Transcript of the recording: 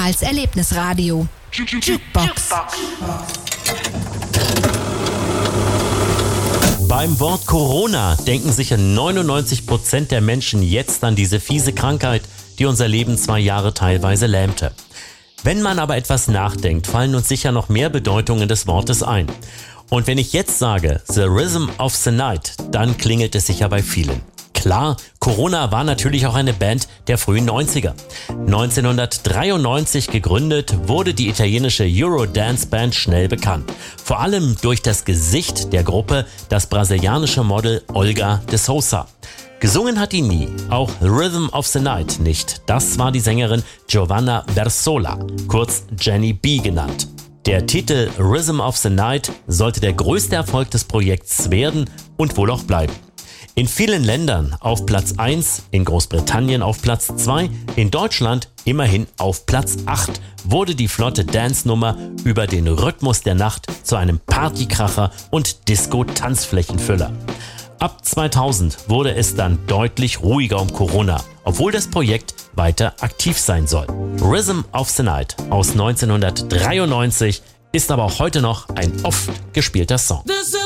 als Erlebnisradio. Jukebox. Beim Wort Corona denken sicher 99% der Menschen jetzt an diese fiese Krankheit, die unser Leben 2 Jahre teilweise lähmte. Wenn man aber etwas nachdenkt, fallen uns sicher noch mehr Bedeutungen des Wortes ein. Und wenn ich jetzt sage, The Rhythm of the Night, dann klingelt es sicher bei vielen. Klar, Corona war natürlich auch eine Band der frühen 90er. 1993 gegründet, wurde die italienische Eurodance-Band schnell bekannt. Vor allem durch das Gesicht der Gruppe, das brasilianische Model Olga de Sousa. Gesungen hat die nie, auch Rhythm of the Night nicht. Das war die Sängerin Giovanna Versola, kurz Jenny B genannt. Der Titel Rhythm of the Night sollte der größte Erfolg des Projekts werden und wohl auch bleiben. In vielen Ländern auf Platz 1, in Großbritannien auf Platz 2, in Deutschland immerhin auf Platz 8 wurde die flotte Dance-Nummer über den Rhythmus der Nacht zu einem Partykracher und Disco-Tanzflächenfüller. Ab 2000 wurde es dann deutlich ruhiger um Corona, obwohl das Projekt weiter aktiv sein soll. Rhythm of the Night aus 1993 ist aber auch heute noch ein oft gespielter Song.